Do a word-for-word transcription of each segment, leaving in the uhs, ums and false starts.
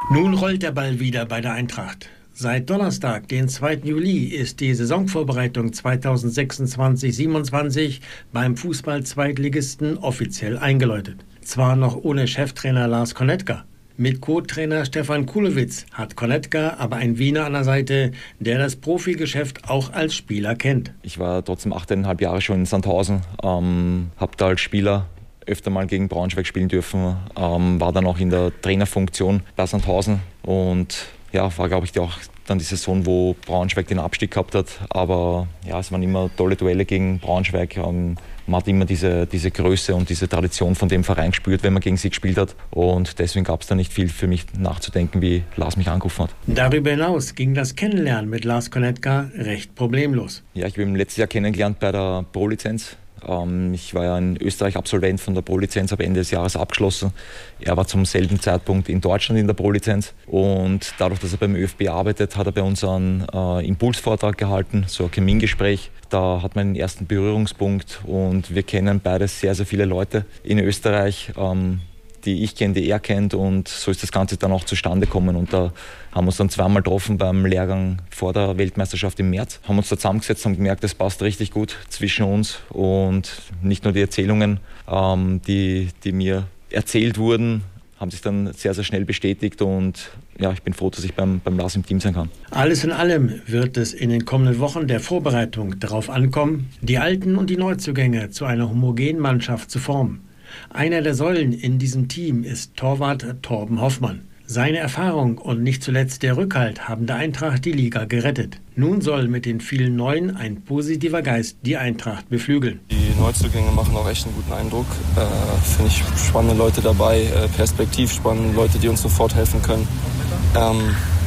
Nun rollt der Ball wieder bei der Eintracht. Seit Donnerstag, den zweiten Juli, ist die Saisonvorbereitung zweitausendsechsundzwanzig siebenundzwanzig beim Fußball-Zweitligisten offiziell eingeläutet. Zwar noch ohne Cheftrainer Lars Konetka. Mit Co-Trainer Stefan Kulowitz hat Konetka aber einen Wiener an der Seite, der das Profigeschäft auch als Spieler kennt. Ich war trotzdem achteinhalb Jahre schon in Sandhausen, ähm, habe da als Spieler öfter mal gegen Braunschweig spielen dürfen, ähm, war dann auch in der Trainerfunktion bei Sandhausen und ja, war, glaube ich, auch dann die Saison, wo Braunschweig den Abstieg gehabt hat. Aber ja, es waren immer tolle Duelle gegen Braunschweig. Ähm, man hat immer diese, diese Größe und diese Tradition von dem Verein gespürt, wenn man gegen sie gespielt hat. Und deswegen gab es da nicht viel für mich nachzudenken, wie Lars mich angerufen hat. Darüber hinaus ging das Kennenlernen mit Lars Konetka recht problemlos. Ja, ich habe ihn letztes Jahr kennengelernt bei der Pro-Lizenz. Ich war ja ein Österreich-Absolvent von der Pro-Lizenz, habe Ende des Jahres abgeschlossen. Er war zum selben Zeitpunkt in Deutschland in der Pro-Lizenz. Und dadurch, dass er beim ÖFB arbeitet, hat er bei uns einen äh, Impulsvortrag gehalten, so ein Kamingespräch. Da hat man den ersten Berührungspunkt und wir kennen beide sehr, sehr viele Leute in Österreich, ähm, die ich kenne, die er kennt, und so ist das Ganze dann auch zustande gekommen. Und da haben wir uns dann zweimal getroffen beim Lehrgang vor der Weltmeisterschaft im März, haben uns da zusammengesetzt und gemerkt, das passt richtig gut zwischen uns, und nicht nur die Erzählungen, ähm, die, die mir erzählt wurden, haben sich dann sehr, sehr schnell bestätigt, und ja, ich bin froh, dass ich beim, beim Lars im Team sein kann. Alles in allem wird es in den kommenden Wochen der Vorbereitung darauf ankommen, die Alten und die Neuzugänge zu einer homogenen Mannschaft zu formen. Einer der Säulen in diesem Team ist Torwart Torben Hoffmann. Seine Erfahrung und nicht zuletzt der Rückhalt haben der Eintracht die Liga gerettet. Nun soll mit den vielen Neuen ein positiver Geist die Eintracht beflügeln. Die Neuzugänge machen auch echt einen guten Eindruck. Äh, Finde ich spannende Leute dabei, äh, perspektiv spannende Leute, die uns sofort helfen können. Ähm,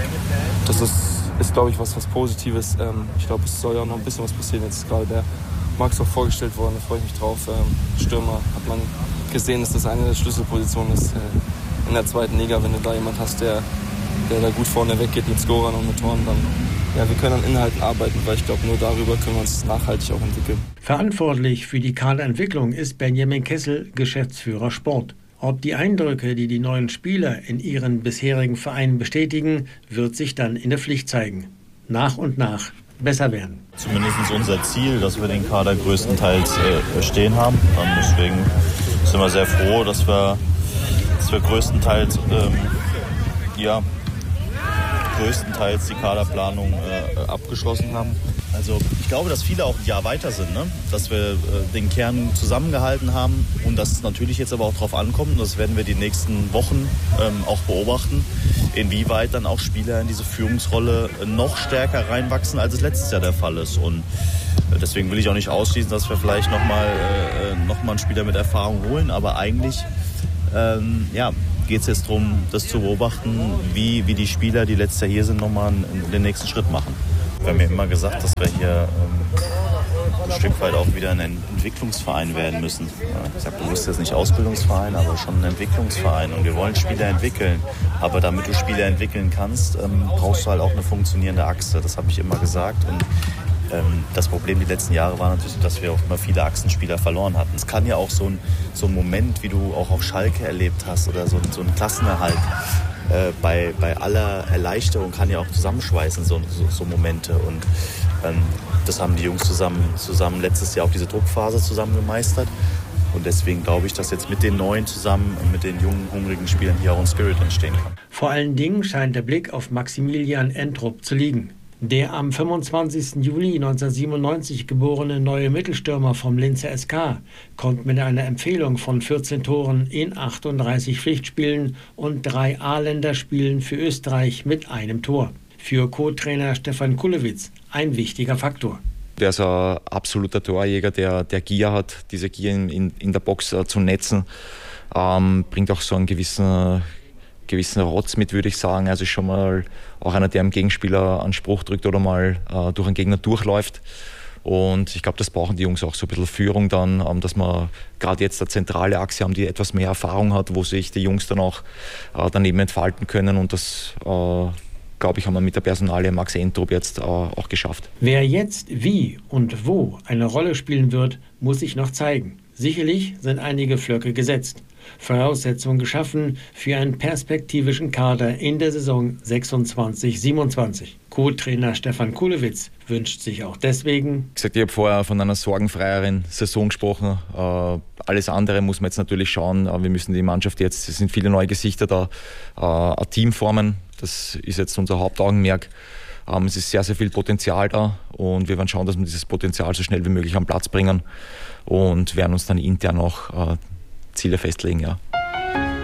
das ist, ist glaube ich, was, was Positives. Ähm, ich glaube, es soll ja auch noch ein bisschen was passieren. Jetzt ist gerade der Max auch vorgestellt worden, da freue ich mich drauf. Ähm, Stürmer hat man gesehen, dass das eine der Schlüsselpositionen ist äh, in der zweiten Liga. Wenn du da jemand hast, der, der da gut vorne weggeht mit Scorern und mit Toren, dann ja, wir können an Inhalten arbeiten, weil ich glaube, nur darüber können wir uns nachhaltig auch entwickeln. Verantwortlich für die Kaderentwicklung ist Benjamin Kessel, Geschäftsführer Sport. Ob die Eindrücke, die die neuen Spieler in ihren bisherigen Vereinen bestätigen, wird sich dann in der Pflicht zeigen. Nach und nach besser werden. Zumindest unser Ziel, dass wir den Kader größtenteils äh, stehen haben. Und deswegen sind wir sehr froh, dass wir, dass wir größtenteils, ähm, ja, größtenteils die Kaderplanung äh, abgeschlossen haben. Also ich glaube, dass viele auch ein Jahr weiter sind, ne? Dass wir äh, den Kern zusammengehalten haben und dass es natürlich jetzt aber auch darauf ankommt, und das werden wir die nächsten Wochen ähm, auch beobachten, inwieweit dann auch Spieler in diese Führungsrolle noch stärker reinwachsen, als es letztes Jahr der Fall ist. Und äh, deswegen will ich auch nicht ausschließen, dass wir vielleicht nochmal äh, noch mal einen Spieler mit Erfahrung holen, aber eigentlich ähm, ja, geht es jetzt darum, das zu beobachten, wie, wie die Spieler, die letztes Jahr hier sind, nochmal den nächsten Schritt machen. Wir haben ja immer gesagt, dass wir hier ähm, ein Stück weit auch wieder ein Entwicklungsverein werden müssen. Ich sage bewusst jetzt nicht Ausbildungsverein, aber schon ein Entwicklungsverein. Und wir wollen Spieler entwickeln. Aber damit du Spieler entwickeln kannst, ähm, brauchst du halt auch eine funktionierende Achse. Das habe ich immer gesagt. Und ähm, das Problem die letzten Jahre war natürlich, dass wir auch immer viele Achsenspieler verloren hatten. Es kann ja auch so ein, so ein Moment, wie du auch auf Schalke erlebt hast, oder so, so ein Klassenerhalt, Äh, bei, bei aller Erleichterung kann ja auch zusammenschweißen, so, so, so Momente. Und ähm, das haben die Jungs zusammen, zusammen letztes Jahr auch diese Druckphase zusammen gemeistert. Und deswegen glaube ich, dass jetzt mit den Neuen zusammen, mit den jungen, hungrigen Spielern hier auch ein Spirit entstehen kann. Vor allen Dingen scheint der Blick auf Maximilian Entrup zu liegen. Der am fünfundzwanzigsten Juli neunzehnhundertsiebenundneunzig geborene neue Mittelstürmer vom Linzer S K kommt mit einer Empfehlung von vierzehn Toren in achtunddreißig Pflichtspielen und drei A-Länderspielen für Österreich mit einem Tor. Für Co-Trainer Stefan Kulowitz ein wichtiger Faktor. Der ist ein absoluter Torjäger, der, der Gier hat, diese Gier in, in, in der Box äh, zu netzen. Ähm, bringt auch so einen gewissen... gewissen Rotz mit, würde ich sagen. Also schon mal auch einer, der dem Gegenspieler einen Spruch drückt oder mal äh, durch einen Gegner durchläuft. Und ich glaube, das brauchen die Jungs auch, so ein bisschen Führung dann, ähm, dass wir gerade jetzt eine zentrale Achse haben, die etwas mehr Erfahrung hat, wo sich die Jungs dann auch äh, daneben entfalten können. Und das, äh, glaube ich, haben wir mit der Personalie Max Entrup jetzt äh, auch geschafft. Wer jetzt wie und wo eine Rolle spielen wird, muss sich noch zeigen. Sicherlich sind einige Pflöcke gesetzt. Voraussetzungen geschaffen für einen perspektivischen Kader in der Saison sechsundzwanzig siebenundzwanzig. Co-Trainer Stefan Kulewitz wünscht sich auch deswegen. Ich habe vorher von einer sorgenfreieren Saison gesprochen. Äh, alles andere muss man jetzt natürlich schauen. Äh, wir müssen die Mannschaft jetzt, es sind viele neue Gesichter da, äh, ein Team formen. Das ist jetzt unser Hauptaugenmerk. Ähm, es ist sehr, sehr viel Potenzial da und wir werden schauen, dass wir dieses Potenzial so schnell wie möglich am Platz bringen und werden uns dann intern auch äh, Ziele festlegen. Ja.